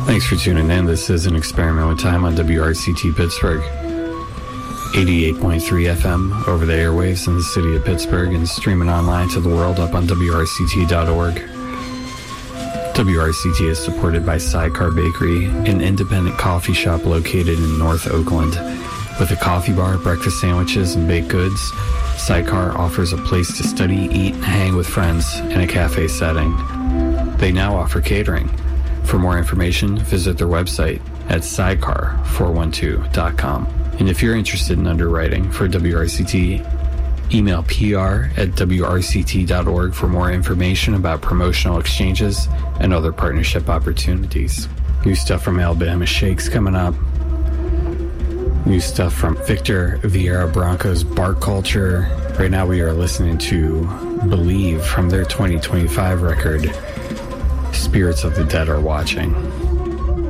Thanks for tuning in. This is An Experiment with Time on WRCT Pittsburgh. 88.3 FM over the airwaves in the city of Pittsburgh and streaming online to the world up on WRCT.org. WRCT is supported by Sidecar Bakery, an independent coffee shop located in North Oakland. With a coffee bar, breakfast sandwiches, and baked goods, Sidecar offers a place to study, eat, and hang with friends in a cafe setting. They now offer catering. For more information, visit their website at sidecar412.com. And if you're interested in underwriting for WRCT, email pr@wrct.org for more information about promotional exchanges and other partnership opportunities. New stuff from Alabama Shakes coming up. New stuff from Victor Vieira Branco's Bark Culture. Right now we are listening to Believe from their 2025 record, Spirits of the Dead Are Watching.